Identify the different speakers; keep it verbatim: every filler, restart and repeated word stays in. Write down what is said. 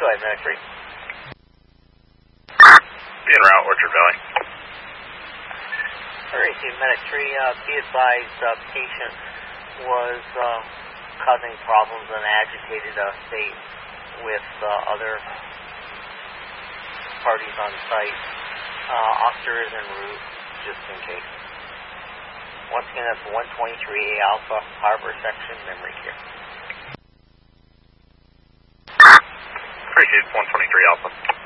Speaker 1: ahead, Medic three.
Speaker 2: Be en route, Orchard Valley.
Speaker 1: Alright, Medic three, uh, be advised, uh, patient was uh, causing problems in an agitated uh, state with uh, other parties on site. Uh, officer is en route, just in case. Once again, that's one twenty-three A Alpha, Harbor Section, memory care.
Speaker 2: Appreciate one twenty-three Alpha.